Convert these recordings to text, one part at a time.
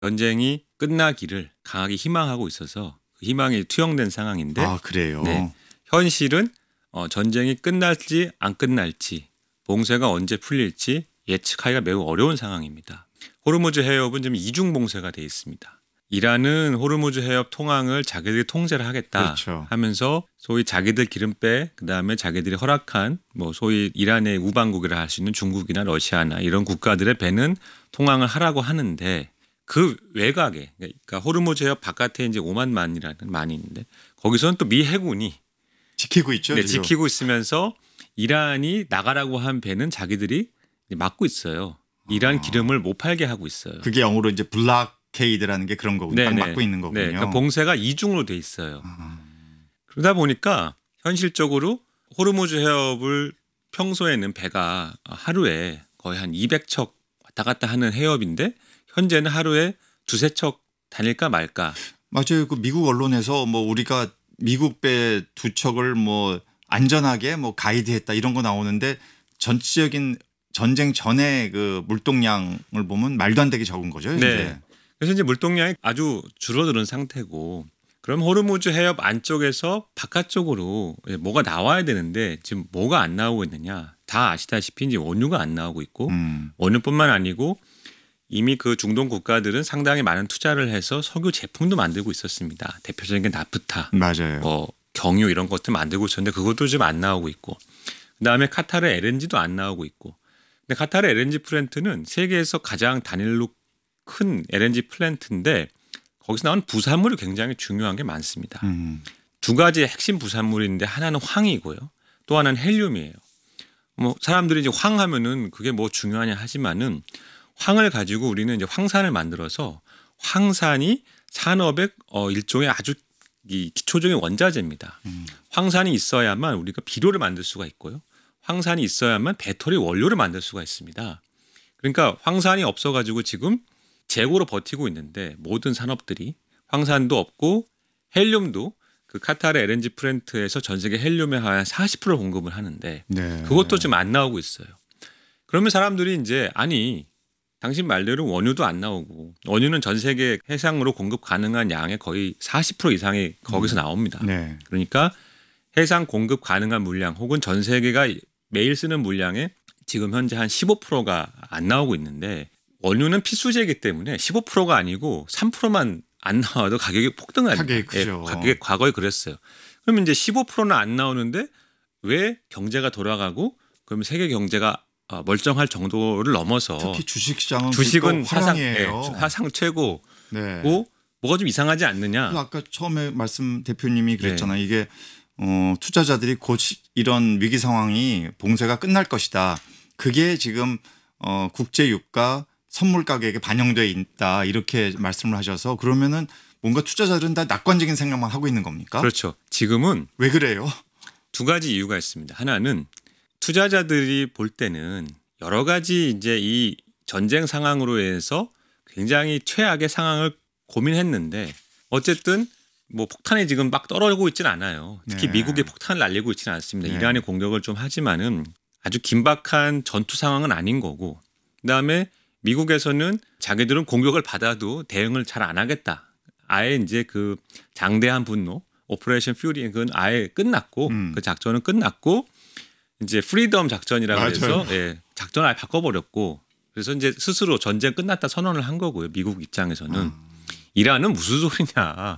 전쟁이 끝나기를 강하게 희망하고 있어서 그 희망이 투영된 상황인데 아, 그래요. 네, 현실은 전쟁이 끝날지 안 끝날지 봉쇄가 언제 풀릴지 예측하기가 매우 어려운 상황입니다. 호르무즈 해협은 지금 이중 봉쇄가 돼 있습니다. 이란은 호르무즈 해협 통항을 자기들이 통제를 하겠다 그렇죠. 하면서 소위 자기들 기름배 그다음에 자기들이 허락한 뭐 소위 이란의 우방국이라 할 수 있는 중국이나 러시아나 이런 국가들의 배는 통항을 하라고 하는데 그 외곽에 그러니까 호르무즈 해협 바깥에 이제 오만만이라는 만이 있는데 거기서는 또 미 해군이 지키고 있죠. 네, 지금. 지키고 있으면서 이란이 나가라고 한 배는 자기들이 막고 있어요. 이란 기름을 못 팔게 하고 있어요. 그게 영어로 이제 블락케이드라는 게 그런 거군요. 딱 막고 있는 거군요. 네, 그러니까 봉쇄가 이중으로 돼 있어요. 그러다 보니까 현실적으로 호르무즈 해협을 평소에는 배가 하루에 거의 한 200척 왔다 갔다 하는 해협인데 현재는 하루에 두세 척 다닐까 말까. 맞아요. 그 미국 언론에서 뭐 우리가 미국 배 두 척을 뭐 안전하게 뭐 가이드했다 이런 거 나오는데 전체적인 전쟁 전에 그 물동량을 보면 말도 안 되게 적은 거죠. 이제. 네. 그래서 이제 물동량이 아주 줄어드는 상태고 그럼 호르무즈 해협 안쪽에서 바깥쪽으로 뭐가 나와야 되는데 지금 뭐가 안 나오고 있느냐. 다 아시다시피 이제 원유가 안 나오고 있고 원유뿐만 아니고 이미 그 중동 국가들은 상당히 많은 투자를 해서 석유 제품도 만들고 있었습니다. 대표적인 게 나프타, 맞아요. 경유 이런 것들 만들고 있었는데 그것도 지금 안 나오고 있고 그다음에 카타르 LNG도 안 나오고 있고 근데 카타르 LNG 플랜트는 세계에서 가장 단일로 큰 LNG 플랜트인데 거기서 나오는 부산물이 굉장히 중요한 게 많습니다. 두 가지 핵심 부산물인데 하나는 황이고요. 또 하나는 헬륨이에요. 뭐 사람들이 이제 황하면은 그게 뭐 중요하냐 하지만은 황을 가지고 우리는 이제 황산을 만들어서 황산이 산업의 일종의 아주 기초적인 원자재입니다. 황산이 있어야만 우리가 비료를 만들 수가 있고요. 황산이 있어야만 배터리 원료를 만들 수가 있습니다. 그러니까 황산이 없어가지고 지금 재고로 버티고 있는데 모든 산업들이 황산도 없고 헬륨도 그 카타르 LNG 플랜트에서 전 세계 헬륨의 한 40% 공급을 하는데 네. 그것도 지금 안 나오고 있어요. 그러면 사람들이 이제 아니 당신 말대로 원유도 안 나오고 원유는 전 세계 해상으로 공급 가능한 양의 거의 40% 이상이 거기서 나옵니다. 네. 그러니까 해상 공급 가능한 물량 혹은 전 세계가 매일 쓰는 물량의 지금 현재 한 15%가 안 나오고 있는데 원유는 필수재이기 때문에 15%가 아니고 3%만 안 나와도 가격이 폭등합니다. 가격이 크죠. 가격이 과거에 그랬어요. 그러면 이제 15%는 안 나오는데 왜 경제가 돌아가고 그러면 세계 경제가 멀쩡할 정도를 넘어서 특히 주식시장은 주식은 화랑이에요. 사상 최고고 네. 뭐가 좀 이상하지 않느냐. 아까 처음에 말씀 대표님이 그랬잖아요. 이게 투자자들이 곧 이런 위기 상황이 봉쇄가 끝날 것이다. 그게 지금 국제 유가 선물 가격에 반영돼 있다. 이렇게 말씀을 하셔서 그러면은 뭔가 투자자들은 다 낙관적인 생각만 하고 있는 겁니까? 그렇죠. 지금은 왜 그래요? 두 가지 이유가 있습니다. 하나는 투자자들이 볼 때는 여러 가지 이제 이 전쟁 상황으로 인해서 굉장히 최악의 상황을 고민했는데 어쨌든 뭐 폭탄이 지금 막 떨어지고 있지는 않아요. 특히 네. 미국이 폭탄을 날리고 있지는 않습니다. 네. 이란이 공격을 좀 하지만은 아주 긴박한 전투 상황은 아닌 거고 그다음에 미국에서는 자기들은 공격을 받아도 대응을 잘 안 하겠다. 아예 이제 그 장대한 분노 오퍼레이션 퓨리 그건 아예 끝났고 그 작전은 끝났고 이제 프리덤 작전이라고 해서 작전을 아예 바꿔버렸고 그래서 이제 스스로 전쟁 끝났다 선언을 한 거고요. 미국 입장에서는 이란은 무슨 소리냐.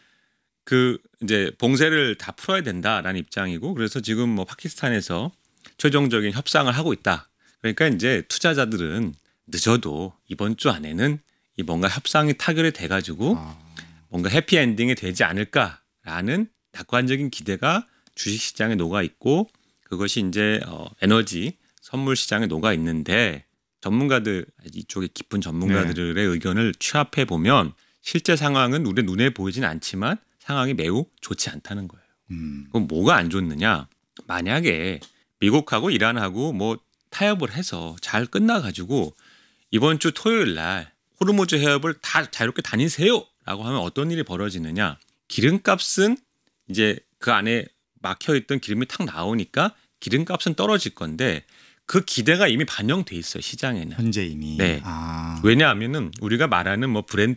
그 이제 봉쇄를 다 풀어야 된다라는 입장이고 그래서 지금 뭐 파키스탄에서 최종적인 협상을 하고 있다. 그러니까 이제 투자자들은 늦어도 이번 주 안에는 이 뭔가 협상이 타결이 돼가지고 뭔가 해피엔딩이 되지 않을까라는 낙관적인 기대가 주식시장에 녹아 있고 그것이 이제 에너지 선물 시장에 녹아 있는데 전문가들 이쪽에 깊은 전문가들의 의견을 취합해 보면 실제 상황은 우리 눈에 보이진 않지만 상황이 매우 좋지 않다는 거예요. 그럼 뭐가 안 좋느냐? 만약에 미국하고 이란하고 뭐 타협을 해서 잘 끝나가지고 이번 주 토요일 날 호르무즈 해협을 다 자유롭게 다니세요라고 하면 어떤 일이 벌어지느냐? 기름값은 이제 그 안에 막혀있던 기름이 탁 나오니까 기름값은 떨어질 건데 그 기대가 이미 반영돼 있어요 시장에는. 현재 이미. 네. 아. 왜냐하면은 우리가 말하는 뭐 브랜드